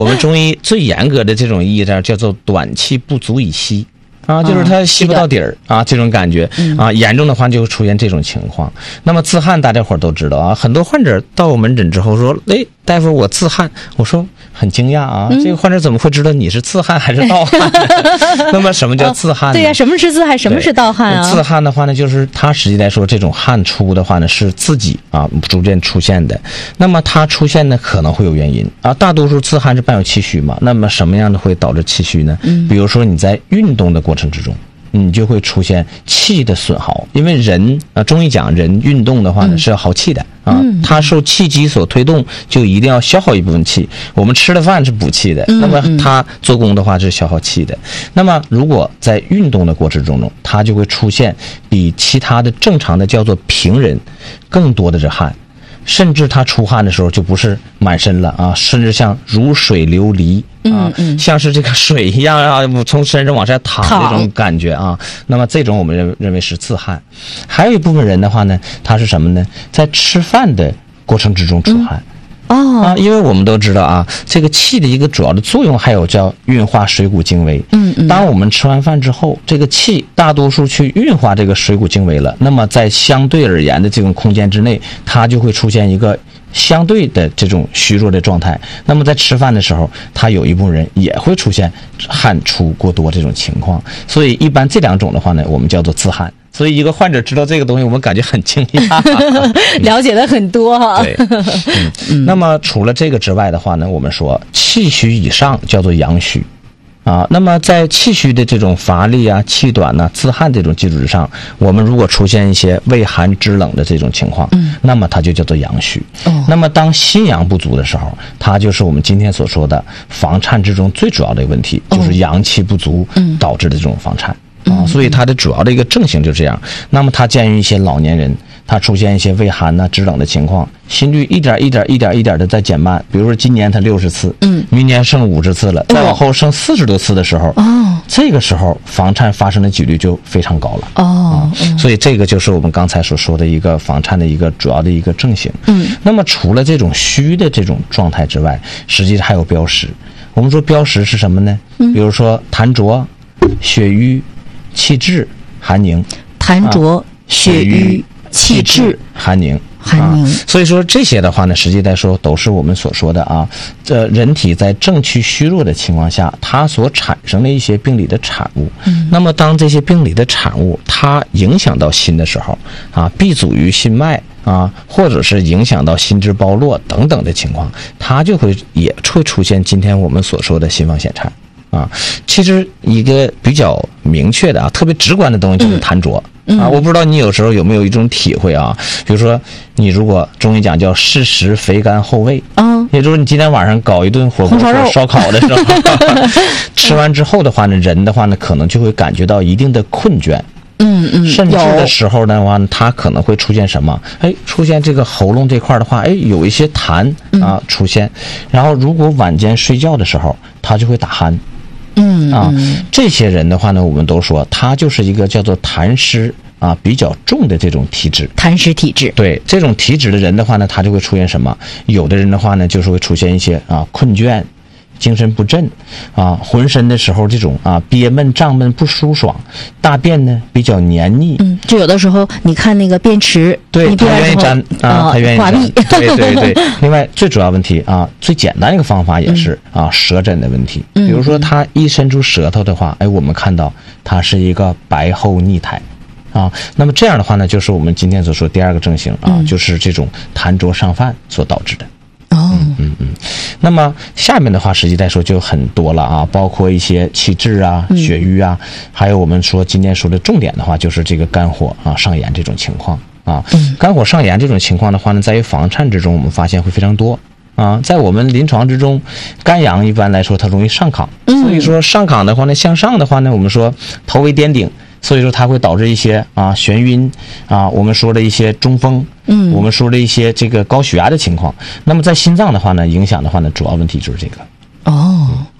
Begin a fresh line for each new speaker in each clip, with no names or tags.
我们中医最严格的这种意义叫做短气不足以吸。就是他吸不到底儿这种感觉严重的话就会出现这种情况。那么自汗大家伙都知道很多患者到我门诊之后说，大夫我自汗，我说很惊讶这个患者怎么会知道你是自汗还是盗汗那么什么叫自汗呢？
对呀，什么是自汗，什么是盗汗
自汗的话呢，就是它实际来说这种汗出的话呢是自己逐渐出现的。那么它出现呢可能会有原因大多数自汗是伴有气虚嘛。那么什么样的会导致气虚呢？比如说你在运动的过程之中，你就会出现气的损耗。因为人中医讲人运动的话呢是要耗气的它受气机所推动，就一定要消耗一部分气。我们吃的饭是补气的，那么它做功的话是消耗气的。那么如果在运动的过程中它就会出现比其他的正常的叫做平人更多的这汗，甚至他出汗的时候就不是满身了甚至像如水流离像是这个水一样从身上往下淌这种感觉那么这种我们认为是自汗。还有一部分人的话呢，他是什么呢？在吃饭的过程之中出汗因为我们都知道这个气的一个主要的作用还有叫运化水谷精微。当我们吃完饭之后，这个气大多数去运化这个水谷精微了，那么在相对而言的这种空间之内，它就会出现一个相对的这种虚弱的状态。那么在吃饭的时候，他有一部分人也会出现汗出过多这种情况。所以一般这两种的话呢，我们叫做自汗。所以一个患者知道这个东西，我们感觉很惊讶
了解的很多
对那么除了这个之外的话呢，我们说气虚以上叫做阳虚那么在气虚的这种乏力气短自汗这种基础之上，我们如果出现一些畏寒肢冷的这种情况那么它就叫做阳虚那么当心阳不足的时候，它就是我们今天所说的房颤之中最主要的一个问题就是阳气不足导致的这种房颤所以它的主要的一个症型就这样。那么它鉴于一些老年人他出现一些畏寒肢冷的情况，心率一点的在减慢，比如说今年他60次明年剩50次了再往后剩40多次的时候这个时候房颤发生的几率就非常高了所以这个就是我们刚才所说的一个房颤的一个主要的一个症型那么除了这种虚的这种状态之外，实际上还有标识。我们说标识是什么呢？比如说痰浊、血瘀、气滞、寒凝。
痰浊、血瘀、气滞、
寒凝。
所
以说这些的话呢，实际来说都是我们所说的人体在正气虚弱的情况下，它所产生的一些病理的产物那么当这些病理的产物它影响到心的时候闭阻于心脉或者是影响到心之包络等等的情况，它也会出现今天我们所说的心房痫颤其实一个比较明确的特别直观的东西就是痰浊我不知道你有时候有没有一种体会比如说你如果中医讲叫适时肥甘厚味也就是你今天晚上搞一顿火锅烧烤的时候吃完之后的话呢，人的话呢可能就会感觉到一定的困倦甚至的时候的话它可能会出现什么出现这个喉咙这块的话有一些痰出现，然后如果晚间睡觉的时候它就会打鼾这些人的话呢，我们都说他就是一个叫做痰湿比较重的这种体质，
痰湿体质。
对这种体质的人的话呢，他就会出现什么？有的人的话呢，就是会出现一些困倦、精神不振浑身的时候这种憋闷、胀闷不舒爽，大便呢比较黏腻。
就有的时候你看那个便池，
对，他愿意粘他愿意
挂壁。
对。另外最主要问题最简单一个方法也是舌诊的问题。比如说他一伸出舌头的话，我们看到它是一个白厚腻苔。那么这样的话呢，就是我们今天所说第二个症型就是这种痰浊上犯所导致的。那么下面的话实际来说就很多了包括一些气滞血瘀还有我们说今天说的重点的话就是这个肝火上炎这种情况肝火上炎这种情况的话呢，在于房颤之中我们发现会非常多在我们临床之中，肝阳一般来说它容易上亢所以说上亢的话呢，向上的话呢，我们说头为颠顶，所以说它会导致一些眩晕我们说的一些中风我们说的一些这个高血压的情况。那么在心脏的话呢，影响的话呢，主要问题就是这个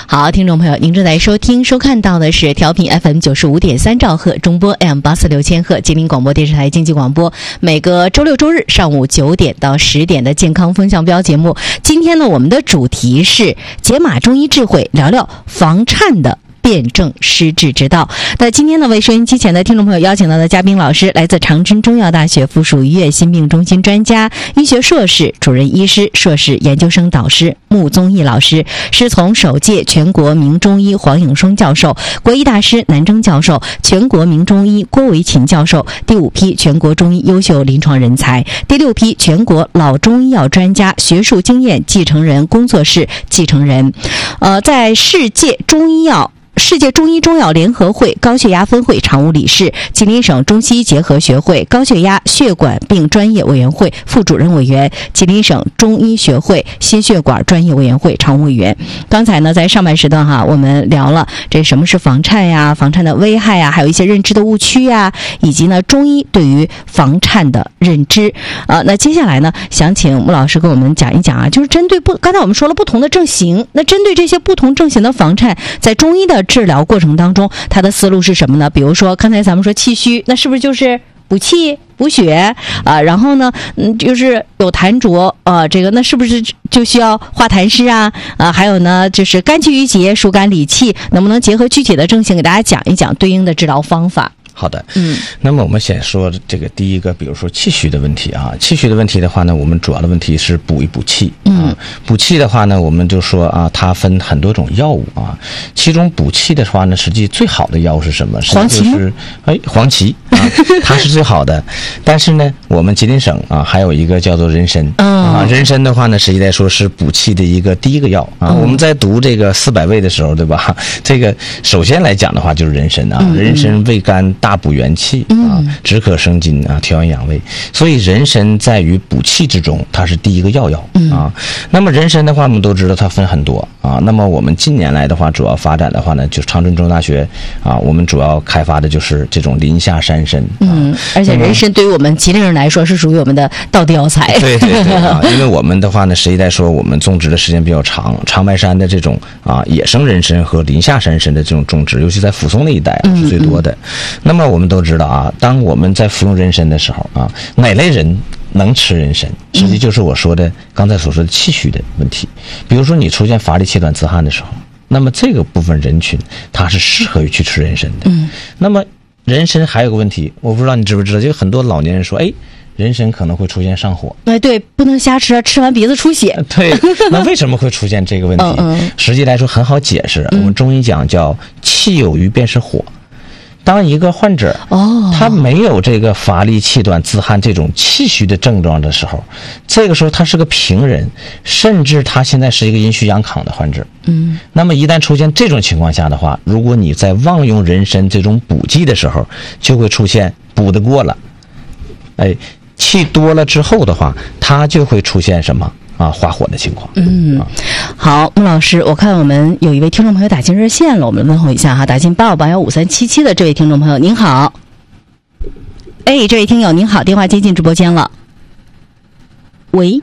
好，听众朋友，您正在收听、收看到的是调频 FM 95.3兆赫，中波 AM846000赫，吉林广播电视台经济广播。每个周六周日上午9点到10点的健康风向标节目。今天呢，我们的主题是解码中医智慧，聊聊房颤的辩证施治之道。那今天呢，为收音机前的听众朋友邀请到的嘉宾老师，来自长春中药大学附属医院心病中心专家、医学硕士、主任医师、硕士研究生导师穆宗义老师，师从首届全国名中医黄永松教授、国医大师南征教授、全国名中医郭维勤教授，第5批全国中医优秀临床人才，第6批全国老中医药专家学术经验继承人工作室继承人，在世界中医中药联合会高血压分会常务理事，吉林省中西医结合学会高血压血管病专业委员会副主任委员，吉林省中医学会心血管专业委员会常务委员。刚才呢，在上半时段我们聊了这什么是房颤呀，房颤的危害呀，还有一些认知的误区呀，以及呢中医对于房颤的认知。那接下来呢，想请穆老师跟我们讲一讲就是针对刚才我们说了不同的症型，那针对这些不同症型的房颤，在中医的治疗过程当中，它的思路是什么呢？比如说刚才咱们说气虚，那是不是就是补气补血然后呢就是有痰浊这个那是不是就需要化痰湿还有呢就是肝气郁结疏肝理气，能不能结合具体的症型给大家讲一讲对应的治疗方法？
好的，那么我们先说这个第一个，比如说气虚的问题气虚的问题的话呢，我们主要的问题是补一补气补气的话呢，我们就说它分很多种药物其中补气的话呢，实际最好的药物是什么？
黄芪
就是黄芪它是最好的。但是呢，我们吉林省还有一个叫做人参人参的话呢，实际来说是补气的第一个药我们在读这个400味的时候，对吧？这个首先来讲的话就是人参人参味甘，大补元气止渴生津调养阳胃，所以人参在于补气之中，它是第一个药那么人参的话，我们都知道它分很多那么我们近年来的话，主要发展的话呢，就长春中大学我们主要开发的就是这种临夏山参
而且人参对于我们吉林人来说是属于我们的道地药材。
对因为我们的话呢，实际来说我们种植的时间比较长，长白山的这种野生人参和临夏山参的这种种植，尤其在扶松那一带是最多的。那么我们都知道当我们在服用人参的时候哪类人能吃人参，实际就是我说的刚才所说的气虚的问题。比如说你出现乏力气短自汗的时候，那么这个部分人群它是适合于去吃人参的那么人参还有个问题，我不知道你知不知道，就很多老年人说人参可能会出现上火。
对，不能瞎吃吃完鼻子出血。
对，那为什么会出现这个问题实际来说很好解释我们中医讲叫气有余便是火。当一个患者他没有这个乏力气短自汗这种气虚的症状的时候，这个时候他是个平人，甚至他现在是一个阴虚阳亢的患者那么一旦出现这种情况下的话，如果你在妄用人参这种补剂的时候，就会出现补得过了气多了之后的话，它就会出现什么化火的情况
好，穆老师，我看我们有一位听众朋友打进热线了，我们问候一下打进85815377的这位听众朋友，您好。这位听友您好，电话接进直播间了。喂，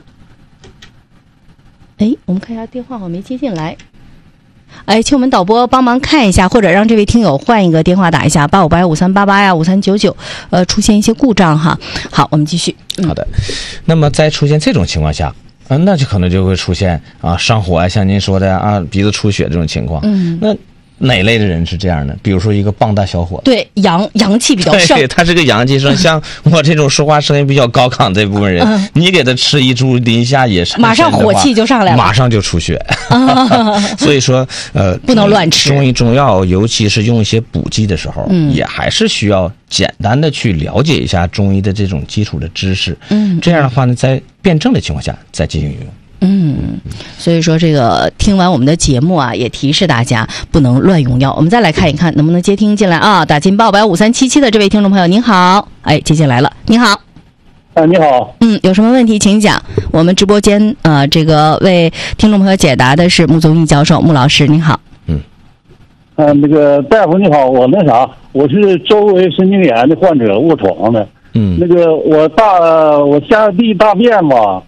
我们看一下电话好像没接进来。请我们导播帮忙看一下，或者让这位听友换一个电话打一下85815388呀5399出现一些故障好，我们继续。
好的，那么在出现这种情况下那就可能就会出现上火像您说的鼻子出血这种情况那哪类的人是这样的？比如说一个膀大小伙，
对，阳气比较盛，
对，他是个阳气盛。像我这种说话声音比较高亢这部分人你给他吃一株临夏野参，
马上火气就上来了，
马上就出血所以说
不能乱吃
中医中药，尤其是用一些补剂的时候也还是需要简单的去了解一下中医的这种基础的知识这样的话呢，在辩证的情况下再进行运用
所以说这个听完我们的节目也提示大家不能乱用药。我们再来看一看能不能接听进来打进85815377的这位听众朋友，您好。接进来了，您好。
你好。
有什么问题请讲。我们直播间这个为听众朋友解答的是穆宗义教授，穆老师您好。
那个大夫你好，我是周围神经炎的患者，卧床的。那个我下地大便吧，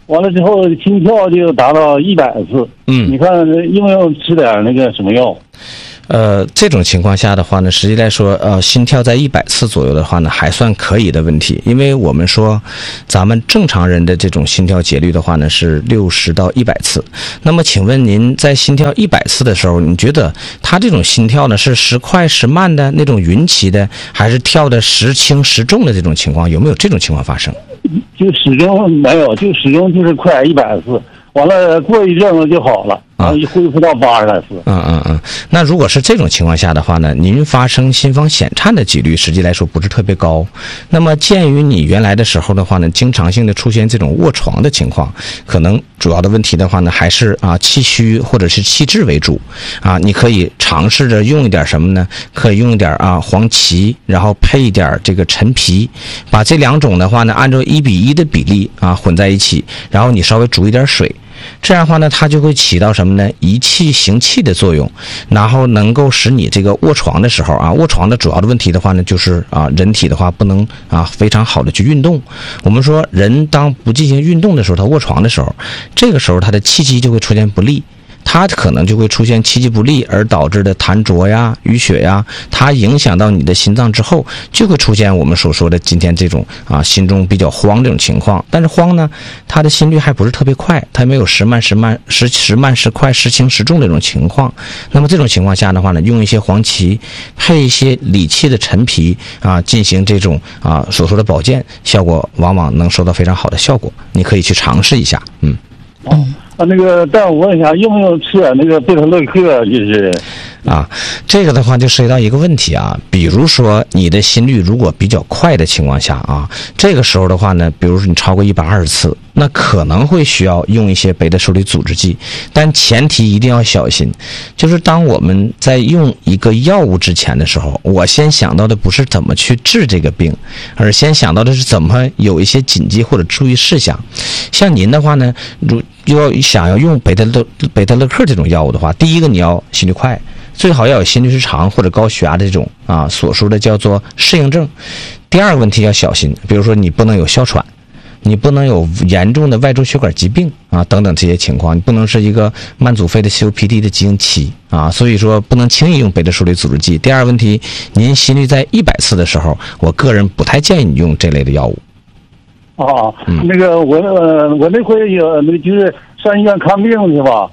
完了之后心跳就达到100次。你看用不用吃点那个什么药？
这种情况下的话呢，实际来说，心跳在100次左右的话呢，还算可以的问题。因为我们说，咱们正常人的这种心跳节律的话呢，是60到100次。那么，请问您在心跳100次的时候，你觉得他这种心跳呢，是时快时慢的那种匀齐的，还是跳的时轻时重的这种情况？有没有这种情况发生？
就始终没有，就始终就是快100次。完了，过一阵子就好了，然后一恢复到80来次。
那如果是这种情况下的话呢，您发生心房险颤的几率实际来说不是特别高。那么鉴于你原来的时候的话呢，经常性的出现这种卧床的情况，可能主要的问题的话呢，还是气虚或者是气滞为主。你可以尝试着用一点什么呢？可以用一点黄芪，然后配一点这个陈皮，把这两种的话呢，按照1:1的比例混在一起，然后你稍微煮一点水。这样的话呢，它就会起到什么呢？益气行气的作用，然后能够使你这个卧床的时候卧床的主要的问题的话呢，就是人体的话不能非常好的去运动。我们说人当不进行运动的时候，他卧床的时候，这个时候他的气机就会出现不利。它可能就会出现气机不利而导致的痰浊呀、淤血呀，它影响到你的心脏之后，就会出现我们所说的今天这种心中比较慌这种情况。但是慌呢，它的心率还不是特别快，它没有时慢时快、时轻时重这种情况。那么这种情况下的话呢，用一些黄芪配一些理气的陈皮进行这种所说的保健，效果往往能收到非常好的效果。你可以去尝试一下。
那个，但我问一下，用不用吃点那个贝塔乐克？就是
这个的话就涉及到一个问题比如说你的心率如果比较快的情况下这个时候的话呢，比如说你超过120次，那可能会需要用一些贝塔受体阻滞剂，但前提一定要小心，就是当我们在用一个药物之前的时候，我先想到的不是怎么去治这个病，而先想到的是怎么有一些谨记或者注意事项。像您的话呢，想要用贝塔乐克这种药物的话，第一个你要心率快，最好要有心律失常或者高血压的这种所说的叫做适应症。第二个问题要小心，比如说你不能有哮喘，你不能有严重的外周血管疾病等等这些情况，你不能是一个慢阻肺的 COPD 的急性期所以说不能轻易用贝塔受体阻滞剂。第二个问题，您心率在100次的时候，我个人不太建议你用这类的药物。
那个我那回有那个就是上医院看病去吧，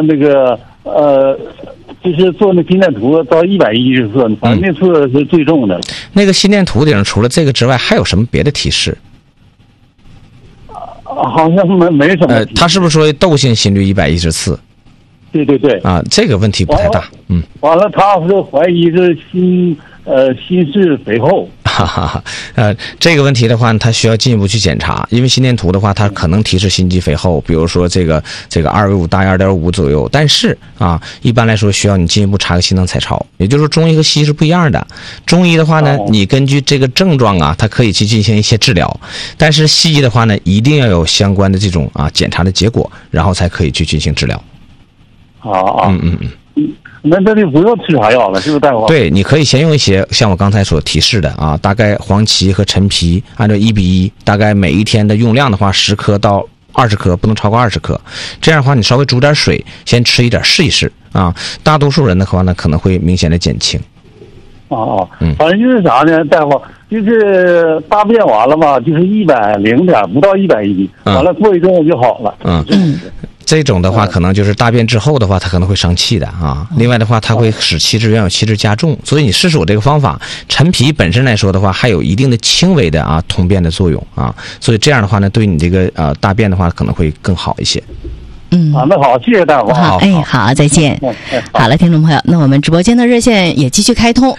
就是做那心电图到110次，反正那次是最重的。
那个心电图顶上除了这个之外，还有什么别的提示？
好像没什么。
他是不是说窦性心率110次？
对
这个问题不太大。
完了，他是怀疑是心室肥厚。
这个问题的话，他需要进一步去检查，因为心电图的话，它可能提示心肌肥厚，比如说这个2/5大于2.5左右。但是一般来说需要你进一步查个心脏彩超，也就是说中医和西医是不一样的。中医的话呢，你根据这个症状它可以去进行一些治疗，但是西医的话呢，一定要有相关的这种检查的结果，然后才可以去进行治疗。
那就不用吃啥药了，是不是大夫？
对，你可以先用一些像我刚才所提示的大概黄芪和陈皮按照1:1，大概每一天的用量的话10克到20克，不能超过20克。这样的话，你稍微煮点水，先吃一点试一试大多数人的话呢，可能会明显的减轻。
反正就是啥呢，大夫，就是大便完了嘛，就是100点，不到110，完了过一阵子就好了。
这种的话，可能就是大便之后的话，它可能会伤气的另外的话，它会使原有气滞加重，所以你试试我这个方法。陈皮本身来说的话，还有一定的轻微的通便的作用所以这样的话呢，对你这个大便的话可能会更好一些。
那好，谢谢大夫。
好，再见。好了，听众朋友，那我们直播间的热线也继续开通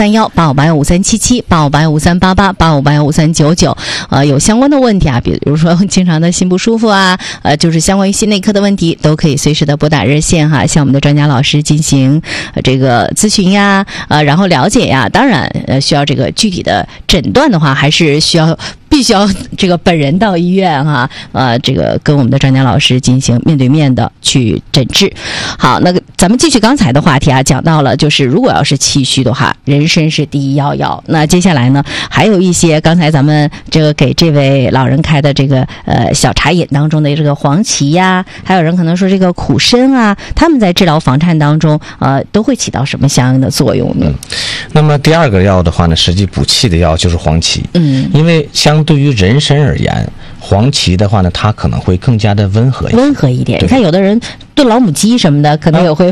，043185815377、85815388、85815399。有相关的问题比如说经常的心不舒服就是相关于心内科的问题，都可以随时的拨打热线向我们的专家老师进行这个咨询然后了解当然需要这个具体的诊断的话，还是需要必须要这个本人到医院哈，这个跟我们的专家老师进行面对面的去诊治。好，那个咱们继续刚才的话题啊，讲到了就是如果要是气虚的话，人参是第一要药。那接下来呢，还有一些刚才咱们这个给这位老人开的这个小茶饮当中的这个黄芪呀，还有人可能说这个苦参啊，他们在治疗房颤当中都会起到什么相应的作用呢？
那么第二个药的话呢，实际补气的药就是黄芪。因为相对于人参而言，黄芪的话呢，它可能会更加的温和一点。
你看有的人炖老母鸡什么的，可能也会